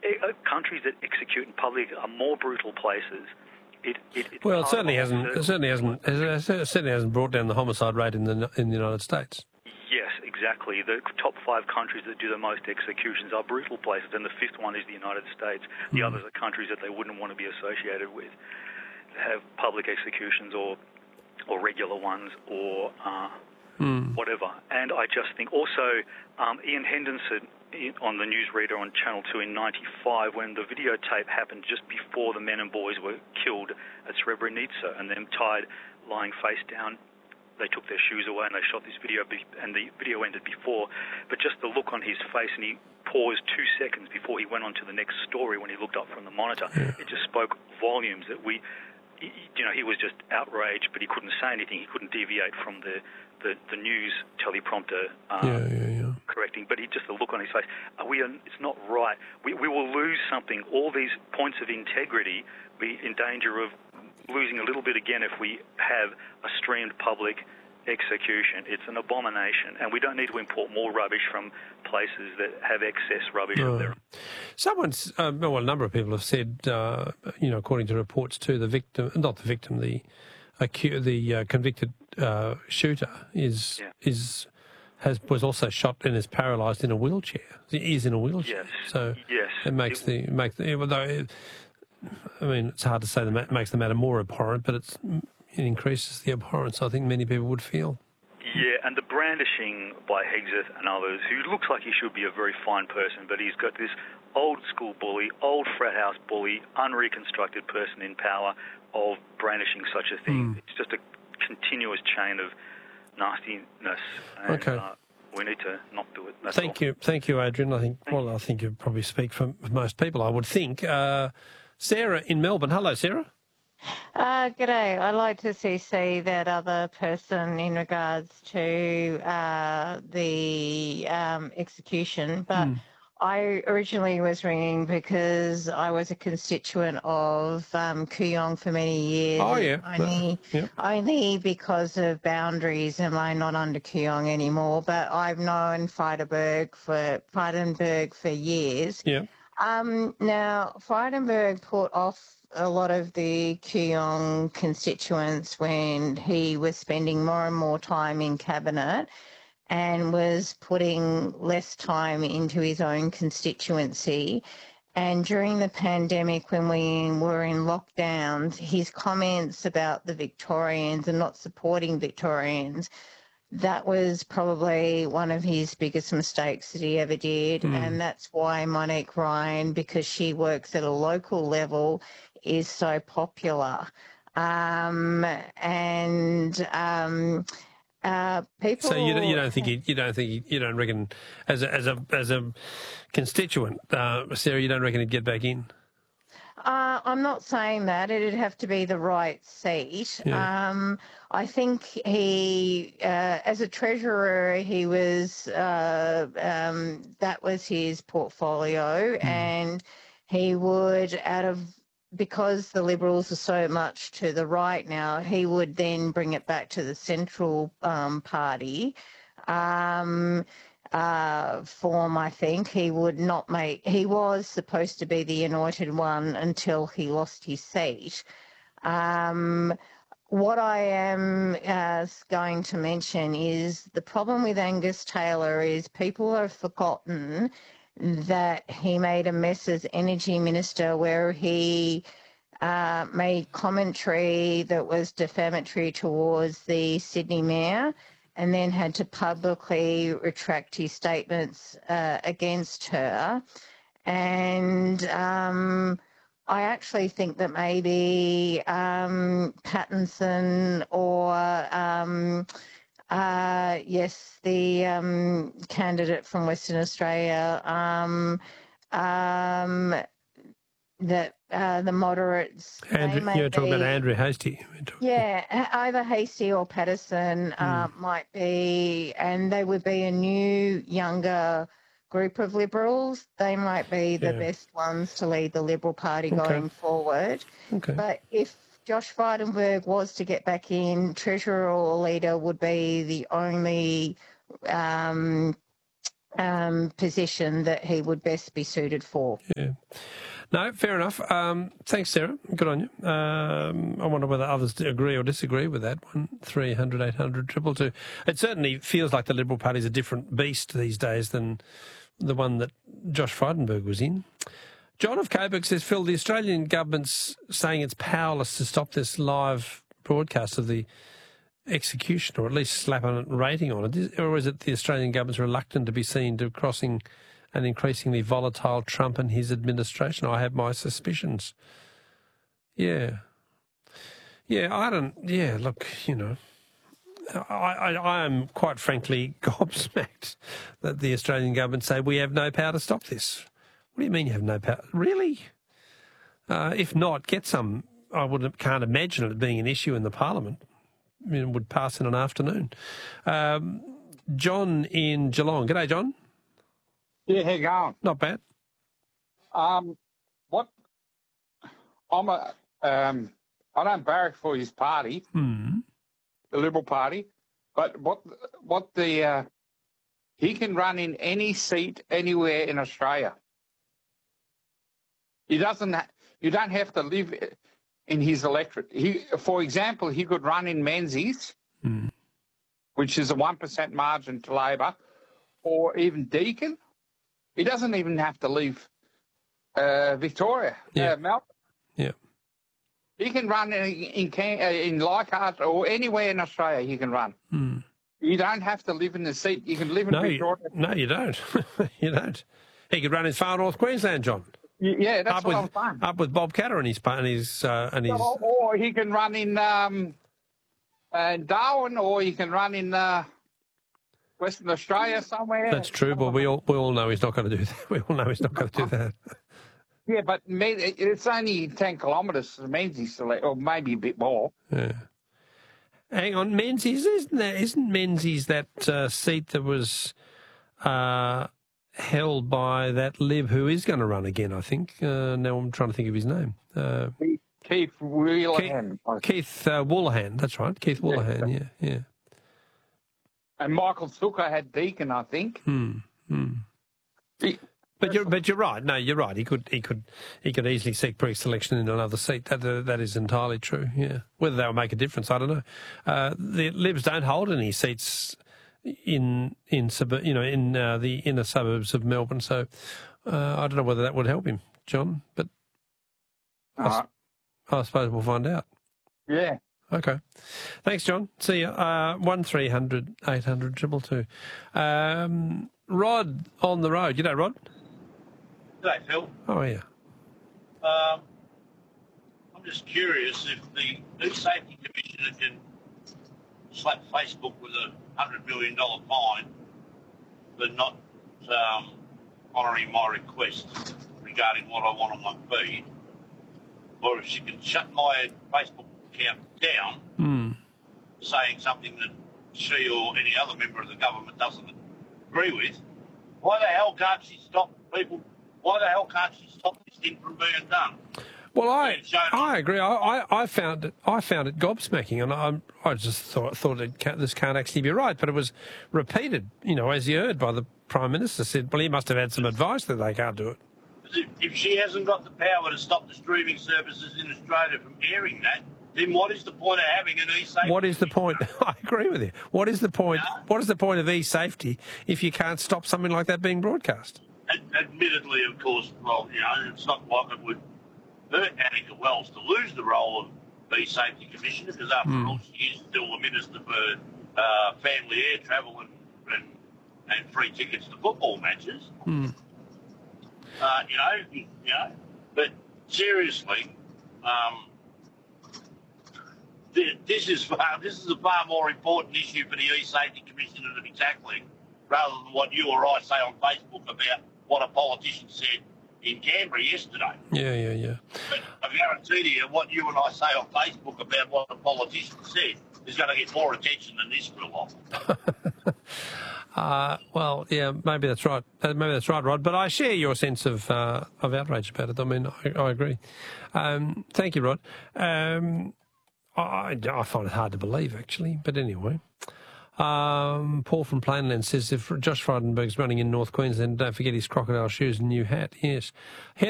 countries that execute in public are more brutal places. It certainly hasn't brought down the homicide rate in the United States. Yes, exactly. The top 5 countries that do the most executions are brutal places, and the 5th one is the United States. The others are countries that they wouldn't want to be associated with, have public executions or regular ones or whatever. And I just think also Ian Henderson on the newsreader on Channel 2 in 95, when the videotape happened just before the men and boys were killed at Srebrenica and them tied, lying face down. They took their shoes away and they shot this video, and the video ended before. But just the look on his face, and he paused 2 seconds before he went on to the next story when he looked up from the monitor. It just spoke volumes that he was just outraged, but he couldn't say anything. He couldn't deviate from the news teleprompter correcting. But the look on his face, it's not right. We will lose something. All these points of integrity be in danger of losing a little bit again if we have a streamed public execution. It's an abomination, and we don't need to import more rubbish from places that have excess rubbish of their own. Someone's, a number of people have said, according to reports too, the convicted shooter was also shot and is paralysed in a wheelchair. He is in a wheelchair. Yes. So it makes it's hard to say that makes the matter more abhorrent, but it increases the abhorrence I think many people would feel. Yeah, and the brandishing by Hegseth and others, who looks like he should be a very fine person, but he's got this old school bully, old frat house bully, unreconstructed person in power of brandishing such a thing. It's just a continuous chain of nastiness. And, we need to not do it. Thank you, Adrian. I think you probably speak for most people, I would think. Sarah in Melbourne. Hello, Sarah. G'day. I'd like to see that other person in regards to the execution, but I originally was ringing because I was a constituent of Kooyong for many years. Oh, yeah. Only because of boundaries am I not under Kooyong anymore, but I've known Frydenberg for years. Yeah. Now, Frydenberg put off a lot of the Kooyong constituents when he was spending more and more time in cabinet and was putting less time into his own constituency. And during the pandemic, when we were in lockdowns, his comments about the Victorians and not supporting Victorians, that was probably one of his biggest mistakes that he ever did. And that's why Monique Ryan, because she works at a local level, is so popular. People. So you don't reckon as a constituent, Sarah, you don't reckon he'd get back in? I'm not saying that. It'd have to be the right seat. Yeah. I think he, as a treasurer, he was, that was his portfolio, and he would, because the Liberals are so much to the right now, he would then bring it back to the Central Party form, I think. He was supposed to be the anointed one until he lost his seat. What I am going to mention is the problem with Angus Taylor is people have forgotten that he made a mess as Energy Minister where he made commentary that was defamatory towards the Sydney Mayor and then had to publicly retract his statements against her. And I actually think that maybe Pattinson or, the candidate from Western Australia, that the moderates... You're talking about Andrew Hastie. Yeah, either Hastie or Patterson might be, and they would be a new, younger group of Liberals. They might be the best ones to lead the Liberal Party going forward. Okay. But if Josh Frydenberg was to get back in, Treasurer or Leader would be the only position that he would best be suited for. Yeah. No, fair enough. Thanks, Sarah. Good on you. I wonder whether others agree or disagree with that. 1300 800 222. It certainly feels like the Liberal Party is a different beast these days than the one that Josh Frydenberg was in. John of Coburg says, Phil, the Australian government's saying it's powerless to stop this live broadcast of the execution, or at least slap a rating on it. Or is it the Australian government's reluctant to be seen to crossing an increasingly volatile Trump and his administration? I have my suspicions. Yeah. Yeah, look, you know, I am quite frankly gobsmacked that the Australian government say we have no power to stop this. What do you mean you have no power? Really? If not, get some. Can't imagine it being an issue in the Parliament. I mean, it would pass in an afternoon. John in Geelong. G'day, John. Yeah, how you going? Not bad. I don't barrack for his party, the Liberal Party, but he can run in any seat anywhere in Australia. You don't have to live in his electorate. For example, he could run in Menzies, which is a 1% margin to Labor, or even Deakin. He doesn't even have to leave Victoria, Melbourne. Yeah. He can run in Leichhardt or anywhere in Australia. He can run. You don't have to live in the seat. You can live in Victoria. No, you don't. You don't. He could run in far north Queensland, John. Yeah, that's what I'm saying. Up with Bob Catter and his. Or he can run in Darwin, or he can run in Western Australia somewhere. That's true, but we all know he's not going to do that. We all know he's not going to do that. Yeah, but it's only 10 kilometres to Menzies, or maybe a bit more. Yeah. Hang on, Menzies, isn't Menzies that seat that was held by that Lib who is going to run again, I think. Now I'm trying to think of his name. Keith Woolahan. Keith Woolahan, that's right. Keith Woolahan, yeah. And Michael Zucker had Deakin, I think. But you're right. No, you're right. He could easily seek pre-selection in another seat. That is entirely true. Yeah. Whether that will make a difference, I don't know. The Libs don't hold any seats in the inner suburbs of Melbourne, so I don't know whether that would help him, John. But I suppose we'll find out. Yeah. Okay. Thanks, John. See you. 1300 800 222. Rod on the road. G'day, Rod. G'day, Phil. Oh, yeah. I'm just curious if the new Safety Commissioner can slap Facebook with a $100 million fine for not honouring my request regarding what I want on my feed, or if she can shut my Facebook account down, saying something that she or any other member of the government doesn't agree with. Why the hell can't she stop people? Why the hell can't she stop this thing from being done? Well, I agree. I found it gobsmacking, and I just thought this can't actually be right. But it was repeated, as you heard by the Prime Minister said. Well, he must have had some advice that they can't do it. If she hasn't got the power to stop the streaming services in Australia from airing that, then what is the point of having an e-safety? What is the point? I agree with you. What is the point? No. What is the point of e-safety if you can't stop something like that being broadcast? Admittedly, of course, well, it's not like it would hurt Annika Wells to lose the role of e-safety commissioner, because after all, she is still the minister for family air travel and free tickets to football matches. But seriously, this is a far more important issue for the e-safety commissioner to be tackling, rather than what you or I say on Facebook about what a politician said in Canberra yesterday. Yeah. But I guarantee to you, what you and I say on Facebook about what a politician said is going to get more attention than this will. Well, yeah, maybe that's right. Maybe that's right, Rod. But I share your sense of outrage about it. I mean, I agree. Thank you, Rod. I find it hard to believe, actually. But anyway, Paul from Plainland says if Josh Frydenberg's running in North Queensland, don't forget his crocodile shoes and new hat. Yes.